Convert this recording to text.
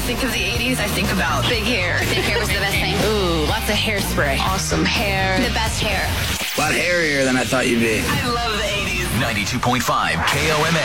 think of the 80s, I think about big hair. Big hair was the best thing. Ooh, lots of hairspray. Awesome hair. The best hair. A lot hairier than I thought you'd be. I love the 80s. 92.5 KOMA.